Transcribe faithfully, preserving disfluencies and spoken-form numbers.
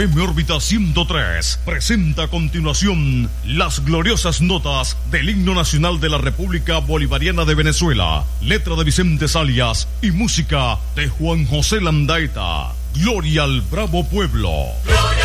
F M Órbita ciento tres presenta a continuación las gloriosas notas del himno nacional de la República Bolivariana de Venezuela, letra de Vicente Salias y música de Juan José Landaeta. Gloria al bravo pueblo. ¡Gloria!